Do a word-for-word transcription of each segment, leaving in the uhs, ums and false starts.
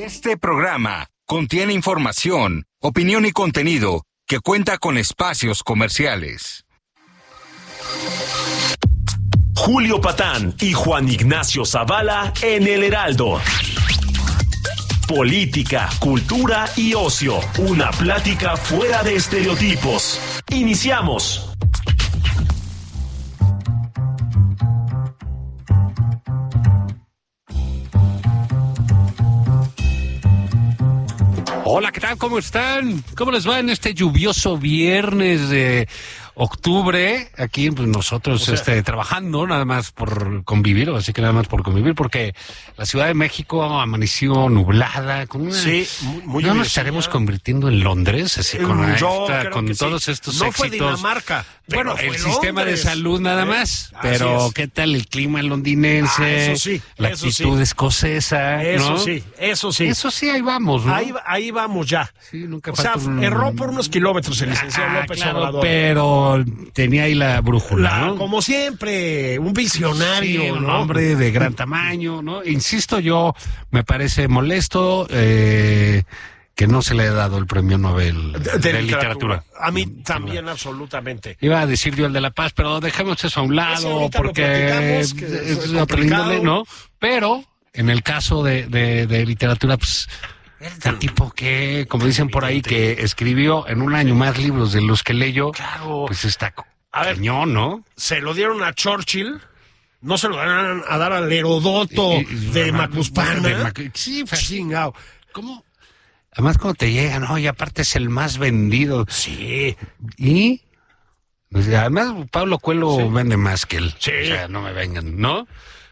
Este programa contiene información, opinión y contenido que cuenta con espacios comerciales. Julio Patán y Juan Ignacio Zavala en El Heraldo. Política, cultura y ocio. Una plática fuera de estereotipos. Iniciamos. Hola, ¿qué tal? ¿Cómo están? ¿Cómo les va en este lluvioso viernes de octubre? Aquí pues, nosotros o sea, este, trabajando nada más por convivir, así que nada más por convivir, porque la Ciudad de México amaneció nublada. Con una... Sí, muy, muy ¿No nos estaremos convirtiendo en Londres? Así con, esta, con todos sí. estos no éxitos. Fue Dinamarca. Bueno, el sistema Londres. de salud nada ¿Eh? más, pero ¿qué tal el clima londinense? Ah, eso sí, la eso actitud sí. escocesa, Eso ¿no? sí, eso sí. Eso sí, ahí vamos, ¿no? Ahí, ahí vamos ya. Sí, nunca o sea, un... erró por unos kilómetros el licenciado ah, López claro, Obrador. Pero tenía ahí la brújula, la, ¿no? Como siempre, un visionario, sí, ¿no? Un hombre de gran tamaño, ¿no? Insisto, yo me parece molesto eh, que no se le haya dado el premio Nobel de, de, de literatura. literatura. A mí también, absolutamente. Iba a decir yo el de la paz, pero dejemos eso a un lado porque es, es otra índole, ¿no? Pero en el caso de, de, de literatura, pues el tipo que, como dicen por ahí, que escribió en un año más libros de los que leyó, claro. Pues está a ver, cañón, ¿no? Se lo dieron a Churchill. No se lo van a dar al Herodoto y, y, de Macuspana. De Mac... Sí, chingado. ¿Cómo? Además, cuando te llegan, ¿no? Y aparte es el más vendido. Sí. Y pues, además Pablo Coelho sí. vende más que él. Sí. O sea, no me vengan, ¿no?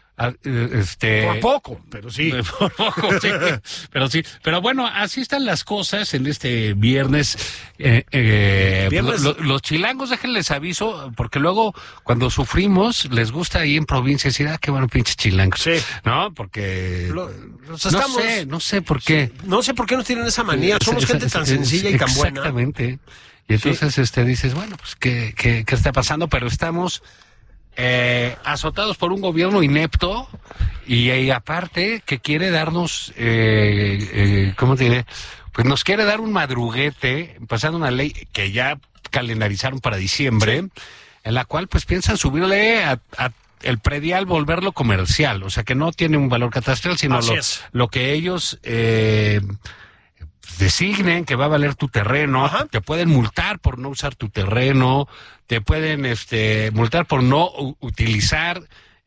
Este... Por poco, pero sí. Por poco, sí. Pero sí. Pero bueno, así están las cosas en este viernes. Eh, eh, viernes. Lo, lo, los chilangos, déjenles aviso, porque luego cuando sufrimos, les gusta ahí en provincia decir, ah, qué bueno, pinches chilangos. Sí. ¿No? Porque... Lo, los estamos... No sé, no sé por qué. No sé por qué nos tienen esa manía. Somos es, gente es, tan es, sencilla y tan buena. Exactamente. Y entonces sí. este dices, bueno, pues, ¿qué, qué, qué está pasando? Pero estamos... Eh, azotados por un gobierno inepto y, y aparte que quiere darnos, eh, eh, ¿cómo te diré? Pues nos quiere dar un madruguete, pasando una ley que ya calendarizaron para diciembre, sí. en la cual pues piensan subirle a, a el predial, volverlo comercial, o sea que no tiene un valor catastral, sino lo, lo que ellos... Eh, designen que va a valer tu terreno. Ajá. Te pueden multar por no usar tu terreno, te pueden este multar por no u- utilizar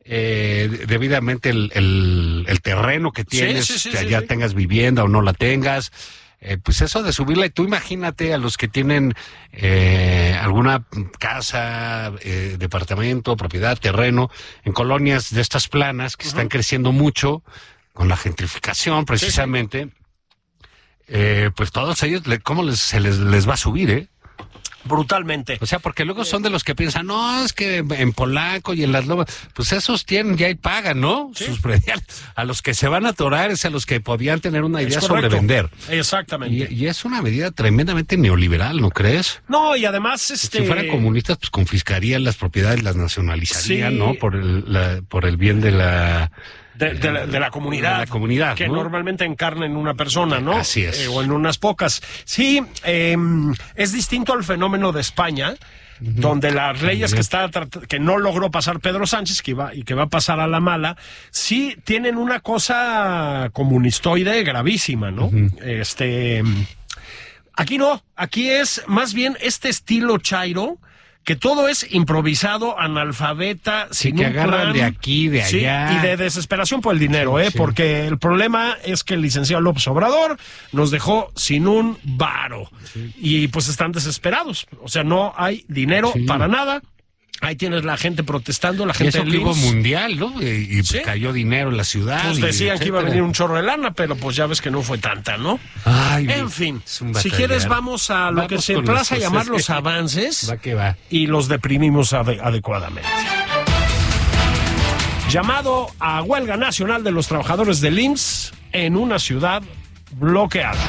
eh, debidamente el, el, el terreno que tienes, sí, sí, sí, que allá sí, sí. tengas vivienda o no la tengas. Eh, pues eso de subirle, tú imagínate a los que tienen eh, alguna casa, eh, departamento, propiedad, terreno, en colonias de estas planas que uh-huh. están creciendo mucho con la gentrificación precisamente. Sí, sí. Eh, pues todos ellos, ¿cómo les, se les, les va a subir, eh? Brutalmente. O sea, porque luego son de los que piensan, no, es que en Polanco y en Las Lomas, pues esos tienen ya y pagan, ¿no? ¿Sí? Sus prediales. A los que se van a atorar es a los que podían tener una idea sobre vender. Exactamente. Y, y es una medida tremendamente neoliberal, ¿no crees? No, y además, este... Si fueran comunistas, pues confiscarían las propiedades, las nacionalizarían, sí. ¿no? Por el, la, por el bien de la... De, de, la, de la comunidad, de la comunidad que ¿no? normalmente encarna en una persona, ¿no? Así es. Eh, o en unas pocas. Sí, eh, es distinto al fenómeno de España, uh-huh. donde las leyes que está que no logró pasar Pedro Sánchez, que iba y que va a pasar a la mala, sí tienen una cosa comunistoide gravísima, ¿no? Uh-huh. Este, aquí no, aquí es más bien este estilo chairo, que todo es improvisado, analfabeta, sí, sin que un agarran plan, de aquí, de allá. Sí, y de desesperación por el dinero, sí, ¿eh? Sí. Porque el problema es que el licenciado López Obrador nos dejó sin un varo. Sí. Y pues están desesperados. O sea, no hay dinero sí. para nada. Ahí tienes la gente protestando, la gente y eso del que hubo I M S S. mundial, ¿no? Y, y ¿sí? cayó dinero en la ciudad. Pues decían y que iba a venir un chorro de lana, pero pues ya ves que no fue tanta, ¿no? Ay, en fin, si quieres vamos a lo vamos que se emplaza a llamar los avances va que va. Y los deprimimos ade- adecuadamente. Llamado a huelga nacional de los trabajadores del I M S S en una ciudad bloqueada.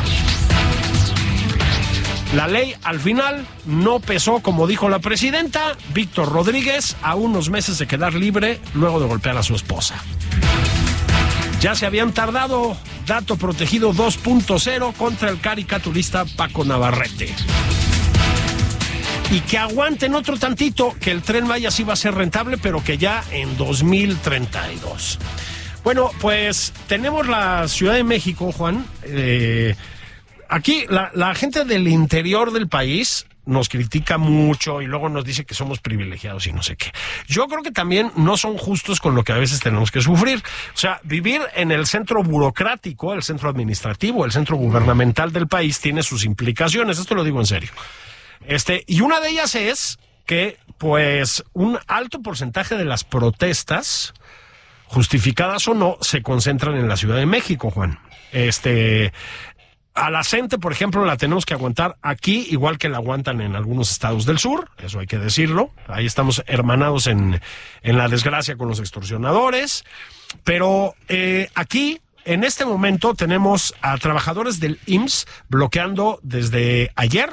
La ley, al final, no pesó, como dijo la presidenta. Víctor Rodríguez, a unos meses de quedar libre luego de golpear a su esposa. Ya se habían tardado. Dato protegido dos punto cero contra el caricaturista Paco Navarrete. Y que aguanten otro tantito, que el Tren Maya sí va a ser rentable, pero que ya en dos mil treinta y dos. Bueno, pues tenemos la Ciudad de México, Juan. Eh, aquí la, la gente del interior del país nos critica mucho y luego nos dice que somos privilegiados y no sé qué. Yo creo que también no son justos con lo que a veces tenemos que sufrir. O sea, vivir en el centro burocrático, el centro administrativo, el centro gubernamental del país tiene sus implicaciones. Esto lo digo en serio. Este, y una de ellas es que, pues, un alto porcentaje de las protestas, justificadas o no, se concentran en la Ciudad de México, Juan. Este... A la gente, por ejemplo, la tenemos que aguantar aquí, igual que la aguantan en algunos estados del sur, eso hay que decirlo. Ahí estamos hermanados en, en la desgracia con los extorsionadores. Pero eh, aquí, en este momento, tenemos a trabajadores del I M S S bloqueando desde ayer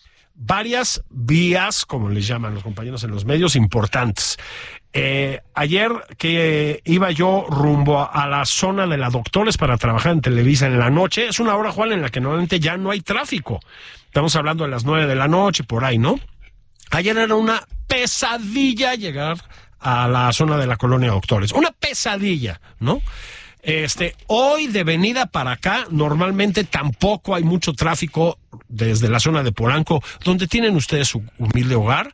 varias vías, como les llaman los compañeros en los medios, importantes. Eh, ayer que iba yo rumbo a la zona de la Doctores para trabajar en Televisa en la noche, es una hora, Juan, en la que normalmente ya no hay tráfico. Estamos hablando de las nueve de la noche, por ahí, ¿no? Ayer era una pesadilla llegar a la zona de la colonia Doctores. Una pesadilla, ¿no? Este, hoy de venida para acá, normalmente tampoco hay mucho tráfico desde la zona de Polanco, donde tienen ustedes su humilde hogar.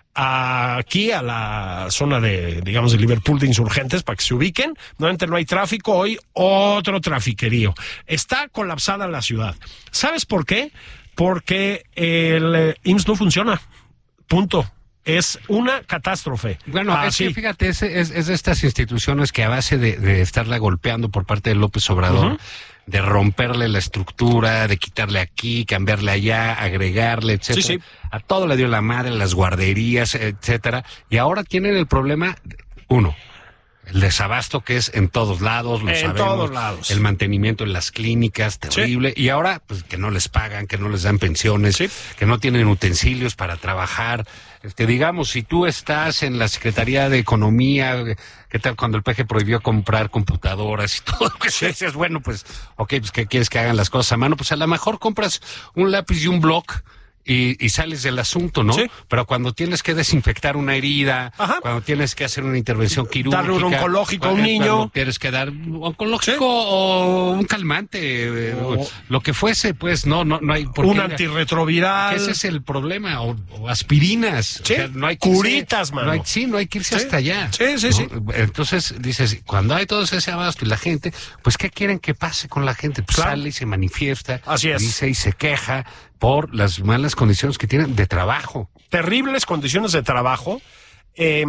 Aquí a la zona de, digamos, de Liverpool de Insurgentes, para que se ubiquen. Normalmente no hay tráfico, hoy otro trafiquerío. Está colapsada la ciudad. ¿Sabes por qué? Porque el I M S S no funciona. Punto. Es una catástrofe. Bueno, ah, es sí. que fíjate, es, es, es de estas instituciones que a base de, de estarla golpeando por parte de López Obrador, uh-huh. de romperle la estructura, de quitarle aquí, cambiarle allá, agregarle, etcétera. Sí, sí. A todo le dio la madre, las guarderías, etcétera. Y ahora tienen el problema, uno, el desabasto que es en todos lados, lo en sabemos. todos lados. El mantenimiento en las clínicas, terrible. Sí. Y ahora, pues, que no les pagan, que no les dan pensiones, sí. que no tienen utensilios para trabajar. Este, digamos, si tú estás en la Secretaría de Economía, ¿qué tal cuando el P G prohibió comprar computadoras y todo? Que sí. dices, bueno, pues, ok, pues, ¿qué quieres que hagan las cosas a mano? Pues a lo mejor compras un lápiz y un bloc y, y sales del asunto, ¿no? Sí. Pero cuando tienes que desinfectar una herida, Ajá. cuando tienes que hacer una intervención quirúrgica, darle un oncológico a un niño, tienes que dar un oncológico ¿Sí? o un calmante, o, lo que fuese, pues no, no, no hay por un qué, antirretroviral. Ese es el problema, o, o aspirinas, ¿Sí? o sea, no hay que curitas, irse, mano. No hay, sí, no hay que irse ¿Sí? hasta allá. Sí, sí, ¿no? sí. Entonces dices, cuando hay todo ese abasto y la gente, pues ¿qué quieren que pase con la gente? Pues claro. sale y se manifiesta, Así es. dice y se queja por las malas condiciones que tienen de trabajo. Terribles condiciones de trabajo. Eh,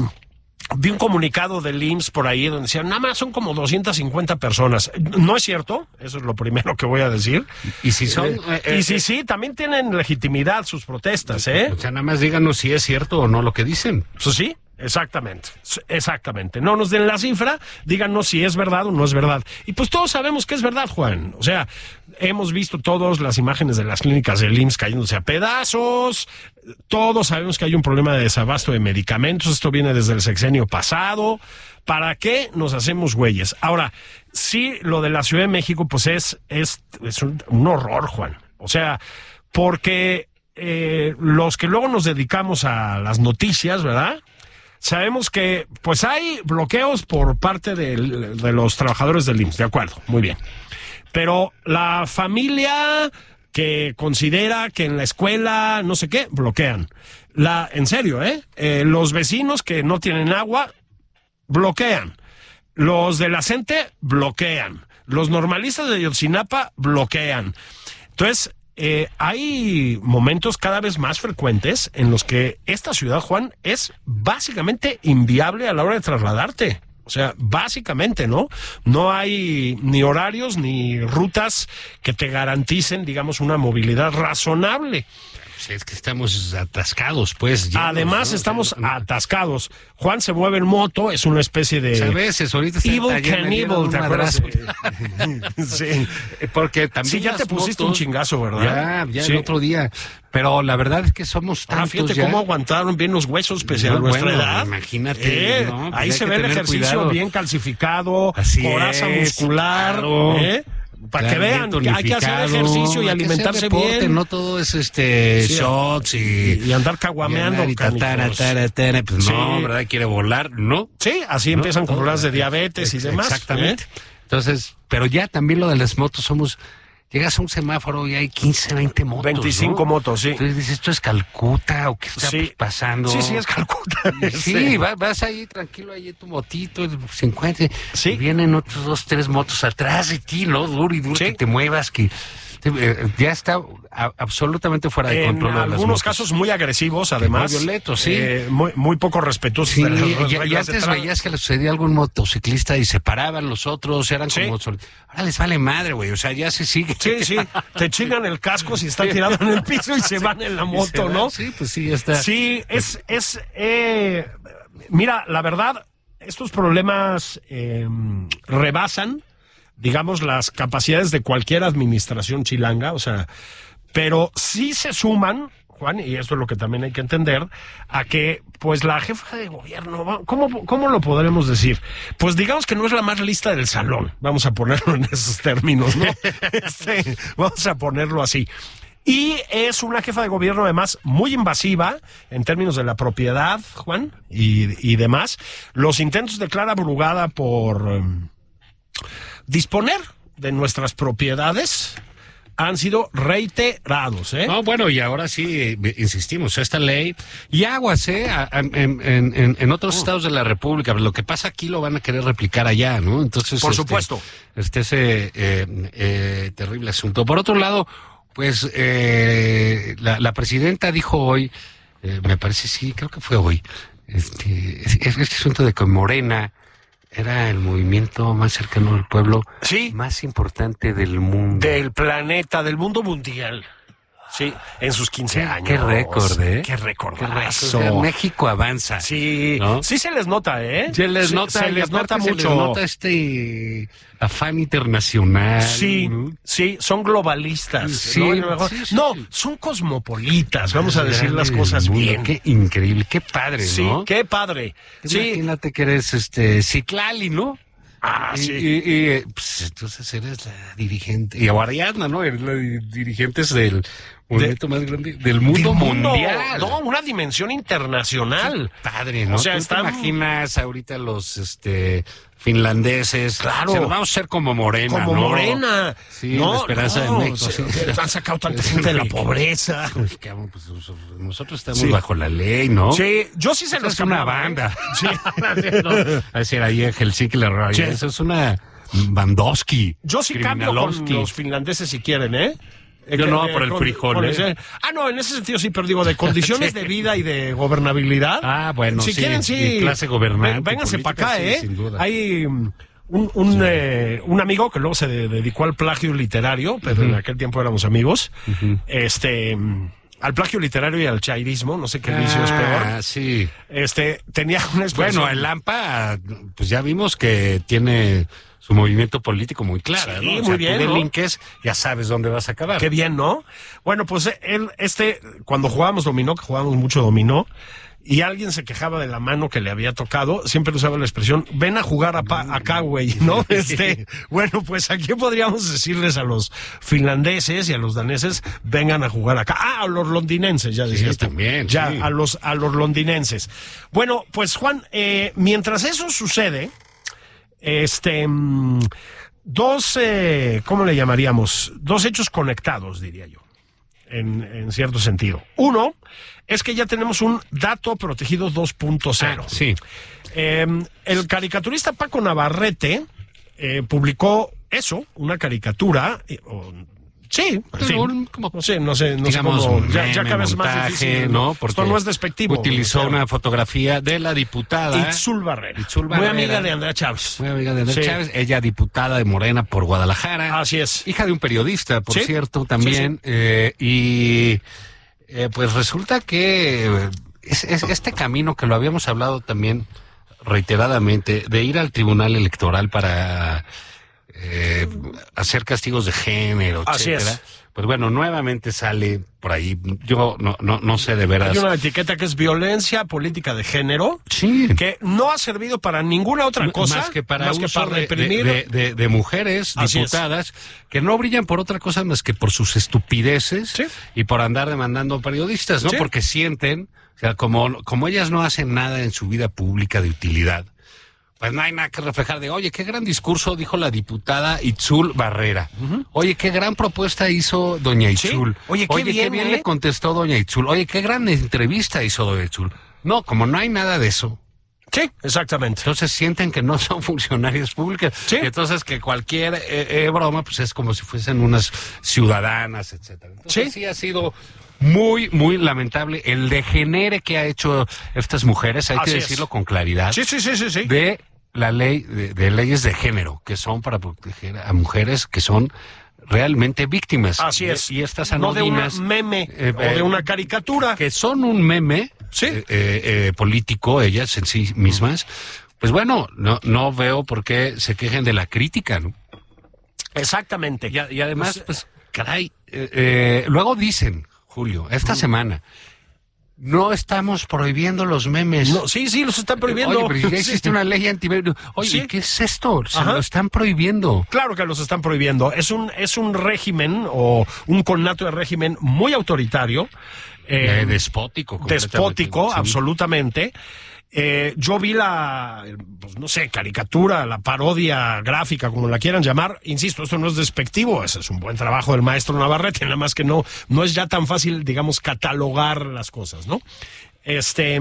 vi un comunicado del I M S S por ahí donde decían, nada más son como doscientas cincuenta personas. No es cierto, eso es lo primero que voy a decir. Y si son... Eh, eh, y si eh, sí, también tienen legitimidad sus protestas, ¿eh? O sea, nada más díganos si es cierto o no lo que dicen. Eso sí. Exactamente, exactamente. No nos den la cifra, díganos si es verdad o no es verdad. Y pues todos sabemos que es verdad, Juan. O sea, hemos visto todas las imágenes de las clínicas del I M S S cayéndose a pedazos. Todos sabemos que hay un problema de desabasto de medicamentos. Esto viene desde el sexenio pasado. ¿Para qué nos hacemos güeyes? Ahora, sí, lo de la Ciudad de México, pues es, es, es un, un horror, Juan. O sea, porque eh, los que luego nos dedicamos a las noticias, ¿verdad? Sabemos que pues hay bloqueos por parte de, de los trabajadores del I M S S, de acuerdo, muy bien. Pero la familia que considera que en la escuela no sé qué, bloquean. La, en serio, ¿eh? eh los vecinos que no tienen agua, bloquean. Los de la CENTE, bloquean. Los normalistas de Ayotzinapa, bloquean. Entonces, Eh, hay momentos cada vez más frecuentes en los que esta ciudad, Juan, es básicamente inviable a la hora de trasladarte. O sea, básicamente, ¿no? No hay ni horarios ni rutas que te garanticen, digamos, una movilidad razonable. Sí, es que estamos atascados, pues. Llenos, Además, ¿no? estamos O sea, atascados. Juan se mueve en moto, es una especie de... a veces, ahorita está Evil ayer me dieron Cannibal, un ¿te acuerdas? madrazo. Sí. Porque también Sí, ya las te pusiste motos- un chingazo, ¿verdad? Ya, ya Sí. el otro día. Pero la verdad es que somos Ah, tantos fíjate ya. cómo aguantaron bien los huesos pese a No, nuestra bueno, edad. imagínate, Eh, ¿no? Pues ahí hay se que ve el tener ejercicio cuidado. bien calcificado, Así coraza es, muscular, claro. ¿eh? Para que vean Bien que hay que hacer tonificado, ejercicio y hay que hacer alimentarse deporte, bien. No todo es este Sí, shots y, y andar caguameando, y andar y tatara, canijos. tara, tara, pues Sí. no, ¿verdad? Quiere volar, ¿no? Sí, así ¿No? empiezan con Todo, problemas de eh, diabetes y ex- demás. Exactamente. ¿eh? Entonces, pero ya también lo de las motos somos... Llegas a un semáforo y hay quince, veinte motos, veinticinco ¿no? motos, sí. Entonces dices, ¿esto es Calcuta o qué está Sí. pasando? Sí, sí, es Calcuta. Sí, va- vas ahí tranquilo, ahí en tu motito, cincuenta, Sí. y vienen otros dos, tres motos atrás de ti, ¿no? Duro y duro, Sí. que te muevas, que te- eh, ya está a- absolutamente fuera de En control de las algunos motos. casos muy agresivos, además. muy violentos, sí. Eh, muy, muy poco respetuosos Sí, de las y, y reglas de antes tránsito. veías que le sucedía a algún motociclista y se paraban los otros, eran Sí. como... sol- Ahora les vale madre, güey, o sea, ya se sigue. Sí, sí, te chingan el casco si están tirados en el piso y se van en la Y se moto, van, ¿no? Sí, pues sí, ya está. Sí, es, es, eh, mira, la verdad, estos problemas eh, rebasan, digamos, las capacidades de cualquier administración chilanga, o sea, pero sí se suman, Juan, y esto es lo que también hay que entender, a que, pues, la jefa de gobierno, va- ¿cómo, cómo lo podremos decir? Pues digamos que no es la más lista del salón, vamos a ponerlo en esos términos, ¿no? Este, vamos a ponerlo así. Y es una jefa de gobierno, además, muy invasiva en términos de la propiedad, Juan, y, y demás. Los intentos de Clara Brugada por eh, disponer de nuestras propiedades han sido reiterados, ¿eh? No, bueno, y ahora sí, eh, insistimos, esta ley, y aguas, ¿eh? A- a- En, en- en- en otros estados de la República, lo que pasa aquí lo van a querer replicar allá, ¿no? Entonces, Por este, supuesto. Este ese eh, eh, terrible asunto. Por otro lado, pues eh, la, la presidenta dijo hoy, eh, me parece, sí, creo que fue hoy, este, es- es- este asunto de que Morena era el movimiento más cercano al pueblo, Sí. más importante del mundo. Del planeta, del mundo mundial. Sí, en sus quince años. Qué récord, ¿eh? Qué recordazo. O sea, México avanza. Sí, ¿no? sí se les nota, ¿eh? Se les Sí, nota, se y les aparte nota se mucho. les nota este afán internacional. Sí, ¿no? sí, son globalistas. Sí, ¿no? A lo mejor- sí, sí, no, sí. son cosmopolitas, vamos a decir las Grande cosas del mundo. bien. Qué increíble, qué padre, Sí, ¿no? qué padre. Sí. Imagínate que eres este Citlali, ¿no? Ah, y, sí. y- y, eh, pues, entonces eres la dirigente, y Ariadna, ¿no? Eres la di- dirigente del movimiento más grande del mundo Del mundo. mundial. No, una dimensión internacional. Padre, ¿no? O sea, ¿Tú están- te imaginas ahorita los este finlandeses? Claro. Se nos vamos a ser como Morena, Como ¿no? Morena. Sí, no, la esperanza no, de México. se- sí. Han sacado tanta gente de la pobreza. Uy, cabrón, pues, nosotros- nosotros estamos Sí. bajo la ley, ¿no? Sí, yo sí se Eso los es una cambiaba, ¿eh? banda. Sí. ¿no? A decir, ahí en Helsinki la radio. Sí. Eso es una Bandowski. Yo sí cambio con Criminalowski. los finlandeses si quieren, ¿eh? Eh, Yo que- no, eh, por el con- frijol, con ¿eh? ese- Ah, no, en ese sentido sí, pero digo, de condiciones de vida y de gobernabilidad. Ah, bueno, si sí, quieren, sí. y clase gobernante, Ven- Vénganse para política, acá, sí, ¿eh? sin duda. Hay mm, un, un, eh, un amigo que luego se de- dedicó al plagio literario, pero en aquel tiempo éramos amigos. Este. mm, Al plagio literario y al chairismo, no sé qué vicio es peor. Ah, sí. Este, tenía una expresión. Bueno, el Lampa, pues ya vimos que tiene su movimiento político muy claro, Sí, ¿no? O muy sea, bien, tú ¿no? delinques, ya sabes dónde vas a acabar. Qué bien, ¿no? Bueno, pues eh, él, este, cuando jugábamos dominó, que jugábamos mucho dominó, y alguien se quejaba de la mano que le había tocado, siempre usaba la expresión, ven a jugar a pa- acá, güey, ¿no? Este, bueno, pues aquí podríamos decirles a los finlandeses y a los daneses, vengan a jugar acá. Ah, a los londinenses, ya decías tú. también, Ya, sí. a los, a los londinenses. Bueno, pues Juan, eh, mientras eso sucede, este, mm, dos, eh, ¿cómo le llamaríamos? Dos hechos conectados, diría yo, en, en cierto sentido. Uno es que ya tenemos un dato protegido dos punto cero. Ah, sí. Eh, el caricaturista Paco Navarrete eh, publicó eso, una caricatura. eh, o- sí, en fin. un- como- no sé, no sé, no sé digamos, cómo. un Ya, ya meme, cada vez es más montaje, difícil. ¿no? Porque Esto no es despectivo. utilizó pero- una fotografía de la diputada. Itzul Barrera. Itzul Muy Barrera. amiga de Andrea Chávez. Muy amiga de Andrés Sí. Chávez, ella diputada de Morena por Guadalajara. Así es. Hija de un periodista, por Sí. cierto, también. Sí, sí. eh, y Eh, pues resulta que es, es este camino que lo habíamos hablado también reiteradamente, de ir al Tribunal Electoral para eh, hacer castigos de género, Así etcétera. es. Pues bueno, nuevamente sale por ahí, yo no no no sé de veras. Hay una etiqueta que es violencia política de género, Sí. que no ha servido para ninguna otra cosa más que para, más que uso para de- reprimir. de, de, de mujeres Así diputadas que no brillan por otra cosa más que por sus estupideces Sí. y por andar demandando periodistas, ¿no? Sí. Porque sienten, o sea, como, como ellas no hacen nada en su vida pública de utilidad, pues no hay nada que reflejar de, oye, qué gran discurso dijo la diputada Itzul Barrera. Oye, qué gran propuesta hizo doña Sí. Itzul. Oye, qué bien, ¿eh? le contestó doña Itzul. Oye, qué gran entrevista hizo doña Itzul. No, como no hay nada de eso, Sí, exactamente. entonces sienten que no son funcionarios públicos. Sí. Y entonces que cualquier eh, eh, broma pues es como si fuesen unas ciudadanas, etcétera. Entonces Sí. sí ha sido muy, muy lamentable el degenere que ha hecho estas mujeres, hay Así que es. decirlo con claridad, Sí, sí, sí, sí, sí. de la ley, de, de leyes de género, que son para proteger a mujeres que son realmente víctimas. Así Y- es. Y estas no de un anodinas meme eh, o de eh, una caricatura. que son un meme Sí. eh, eh, eh, político, ellas en sí mismas, pues bueno, no no veo por qué se quejen de la crítica, ¿no? Exactamente. Y, a- y además, pues, caray, eh, eh, luego dicen, Julio, esta semana, no estamos prohibiendo los memes. No, sí, sí, los están prohibiendo. Oye, pero ya Sí. existe una ley anti-meme. Oye, Sí. ¿qué es esto? Se Ajá. lo están prohibiendo. Claro que los están prohibiendo. Es un, es un régimen o un connato de régimen muy autoritario. eh, Eh, despótico. completamente. despótico, Sí. absolutamente. Eh, yo vi la, eh, pues, no sé, caricatura, la parodia gráfica, como la quieran llamar. Insisto, esto no es despectivo, ese es un buen trabajo del maestro Navarrete, nada más que no, no es ya tan fácil, digamos, catalogar las cosas, ¿no? Este,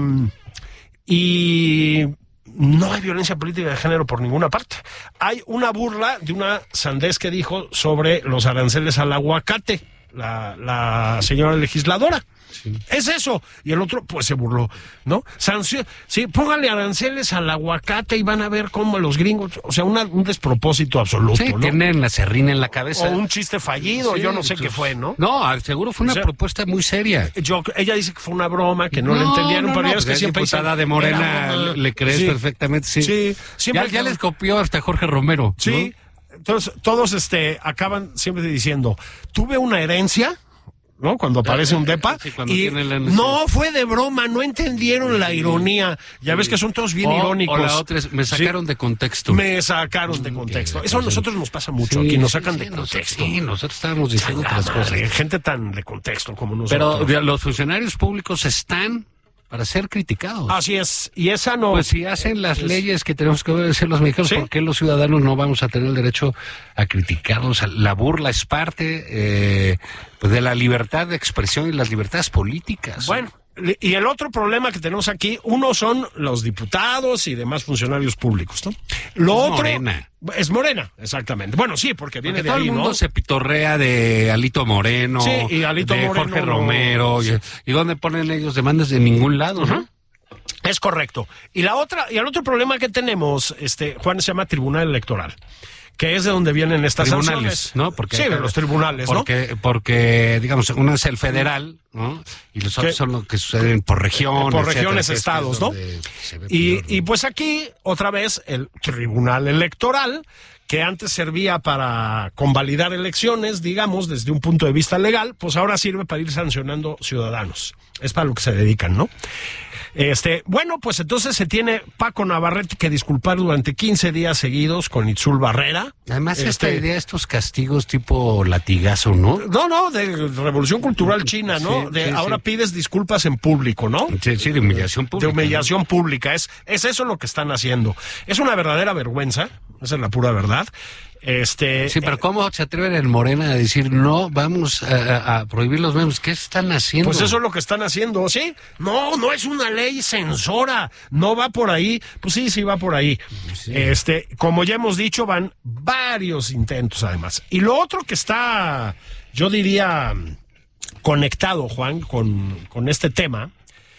y no hay violencia política de género por ninguna parte. Hay una burla de una sandez que dijo sobre los aranceles al aguacate, la, la señora legisladora. Es eso. Y el otro, pues se burló, ¿no? Sanción, sí, póngale aranceles al aguacate y van a ver cómo los gringos, o sea, una- un despropósito absoluto, Sí, ¿no? tienen la serrín en la cabeza. O un chiste fallido, Sí, yo no sé qué pues, fue, ¿no? No, al seguro fue una O sea, propuesta muy seria. Yo, ella dice que fue una broma, que no, le entendieron, pero ya pues es que es siempre diputada dicen, de Morena, "Era broma". le, le crees Sí. perfectamente, sí. Sí, siempre ya, ya que- les copió hasta Jorge Romero. Sí, entonces todos este acaban siempre diciendo, tuve una herencia, ¿no? Cuando aparece un depa, Sí, cuando y tienen la- no fue de broma, no entendieron la ironía. Ya ves que son todos bien O- irónicos. O la otra es, me Sí. sacaron de contexto. Me sacaron de contexto. Sí, Eso a sí. nosotros nos pasa mucho, Sí, aquí nos sí, sacan sí, de nosotros- contexto. Sí, nosotros estábamos diciendo La otras cosas. madre, gente tan de contexto como Pero nosotros. de- los funcionarios públicos están para ser criticados. Así es, y esa no... Pues si hacen las leyes que tenemos que obedecer los mexicanos, Sí. ¿por qué los ciudadanos no vamos a tener el derecho a criticarlos? La burla es parte eh, pues de la libertad de expresión y las libertades políticas. Bueno, y el otro problema que tenemos aquí, uno son los diputados y demás funcionarios públicos, ¿no? Lo Es otro Morena. es Morena, exactamente. Bueno, sí, porque viene Porque de todo ahí, el mundo ¿no? se pitorrea de Alito Moreno, Sí, y Alito de Moreno Jorge no- Romero, y, y dónde ponen ellos demandas de ningún lado, ¿no? Es correcto. Y la otra, y el otro problema que tenemos, este, Juan, se llama Tribunal Electoral, que es de donde vienen estas Tribunales, sanciones. ¿no? Porque sí, de los tribunales, ¿no? porque, porque, digamos, uno es el federal, ¿no? Y los otros Que- son los que suceden por región, por etcétera, regiones, que es- estados, que es ¿no? donde se ve Y, peor, ¿no? y pues aquí, otra vez, el Tribunal Electoral, que antes servía para convalidar elecciones, digamos, desde un punto de vista legal, pues ahora sirve para ir sancionando ciudadanos. Es para lo que se dedican, ¿no? Este, bueno, pues entonces se tiene Paco Navarrete que disculpar durante quince días seguidos con Itzul Barrera. Además, esta Este, idea, estos castigos tipo latigazo, ¿no? No, no, de Revolución Cultural China, ¿no? Sí, de sí, ahora sí. pides disculpas en público, ¿no? Sí, sí, de humillación pública. De humillación pública. Es, es eso lo que están haciendo. Es una verdadera vergüenza, esa es la pura verdad. Este, Sí, pero ¿cómo se atreven en Morena a decir no, vamos a, a- a prohibir los memes? ¿Qué están haciendo? Pues eso es lo que están haciendo, ¿sí? No, no es una ley censora, no va por ahí. Pues sí, sí va por ahí. Este, como ya hemos dicho, van varios intentos además. Y lo otro que está, yo diría, conectado, Juan, con, con este tema,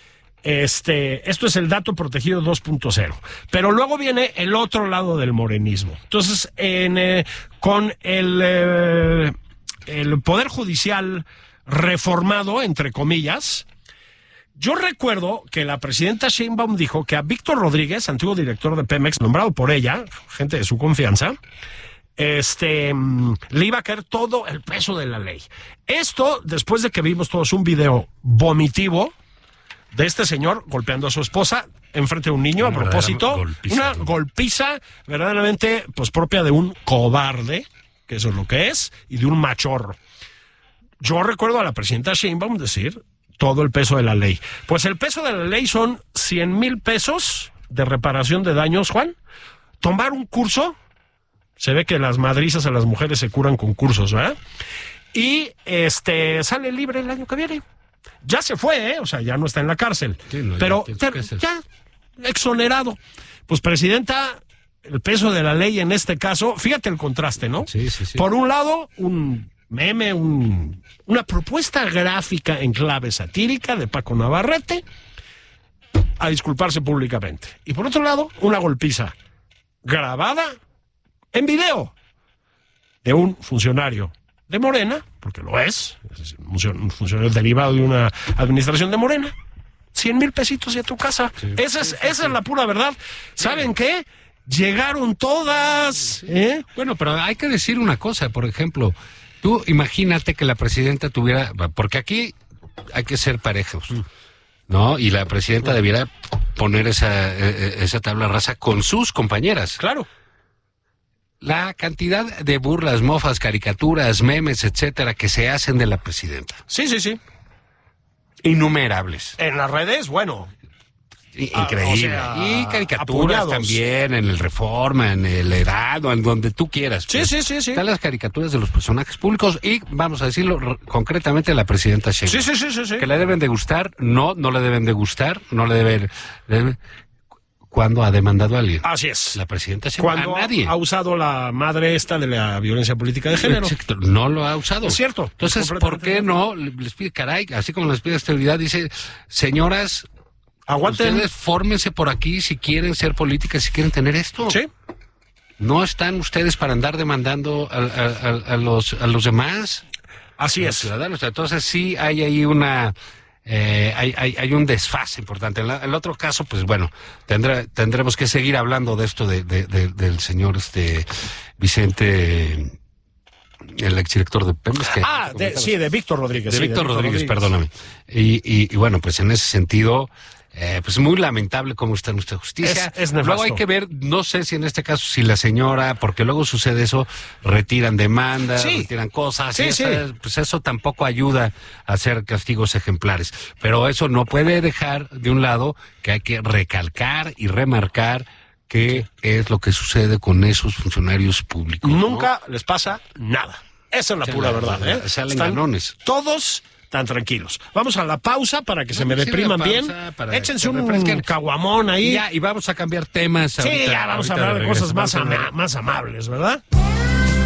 este, esto es el dato protegido dos punto cero. Pero luego viene el otro lado del morenismo. Entonces, en, eh, con el, eh, el Poder Judicial reformado, entre comillas. Yo recuerdo que la presidenta Sheinbaum dijo que a Víctor Rodríguez, antiguo director de Pemex, nombrado por ella, gente de su confianza, este, le iba a caer todo el peso de la ley. Esto, después de que vimos todos un video vomitivo de este señor golpeando a su esposa enfrente de un niño, a propósito, golpiza, una golpiza verdaderamente pues propia de un cobarde, que eso es lo que es, y de un machorro. Yo recuerdo a la presidenta Sheinbaum decir todo el peso de la ley. Pues el peso de la ley son cien mil pesos de reparación de daños, Juan. Tomar un curso, se ve que las madrizas a las mujeres se curan con cursos, ¿verdad? Y este sale libre el año que viene. Ya se fue, ¿eh? O sea, ya no está en la cárcel. Sí, no, pero ya, te, ya exonerado. Pues, presidenta, el peso de la ley en este caso, fíjate el contraste, ¿no? Sí, sí, sí. Por un lado, un meme, un, una propuesta gráfica en clave satírica de Paco Navarrete a disculparse públicamente. Y por otro lado, una golpiza grabada en video de un funcionario de Morena, porque lo es, es un funcionario derivado de una administración de Morena. Cien mil pesitos y a tu casa. Sí, esa es, sí, sí, esa sí. es la pura verdad. ¿Saben sí. qué? Llegaron todas. ¿eh? Bueno, pero hay que decir una cosa, por ejemplo, tú imagínate que la presidenta tuviera, porque aquí hay que ser parejos, ¿no? Y la presidenta debiera poner esa, esa tabla rasa con sus compañeras. Claro. La cantidad de burlas, mofas, caricaturas, memes, etcétera, que se hacen de la presidenta. Sí, sí, sí. Innumerables. En las redes, bueno. Increíble. Ah, o sea, y caricaturas apoyados. También, en el Reforma, en el Heraldo, en donde tú quieras. Sí, pues. sí, sí, sí. Están las caricaturas de los personajes públicos y, vamos a decirlo concretamente, la presidenta Sheinbaum. Sí, sí, sí, sí, sí. Que le deben de gustar, no, no le deben de gustar, no le deben... Le deben ¿Cuándo ha demandado a alguien? Así es. La presidenta Sheinbaum. Cuando a nadie. ha usado la madre esta de la violencia política de género. Exacto, no lo ha usado. Es cierto. Entonces, ¿por qué no les pide, caray, así como les pide estabilidad, dice, señoras, aguanten. Ustedes fórmense por aquí si quieren ser políticas, si quieren tener esto? Sí. No están ustedes para andar demandando a, a, a, a los a los demás. Así es. Ciudadanos. Entonces sí hay ahí una... Eh, hay, hay, hay un desfase importante. En, la, en el otro caso, pues bueno, tendrá, tendremos que seguir hablando de esto de, de, de, del señor este Vicente, el exdirector de Pemex. Que ah, de, sí, de Víctor Rodríguez. De sí, Víctor de Rodríguez, Víctor perdóname. Y, y, y bueno, pues en ese sentido... Eh, pues muy lamentable cómo está nuestra justicia. Es, es luego hay que ver, no sé si en este caso, si la señora, porque luego sucede eso, retiran demandas, sí. retiran cosas, sí, y sí. esa, pues eso tampoco ayuda a hacer castigos ejemplares. Pero eso no puede dejar de un lado que hay que recalcar y remarcar qué sí. es lo que sucede con esos funcionarios públicos. Nunca ¿no? les pasa nada. Esa es la se pura la, verdad. ¿eh? Salen ganones. Todos... tan tranquilos. Vamos a la pausa para que no, se me depriman bien. Échense un refresquen. caguamón ahí. Y, ya, y vamos a cambiar temas. Sí, ahorita, ya vamos a hablar de cosas más, ama más amables, ¿verdad?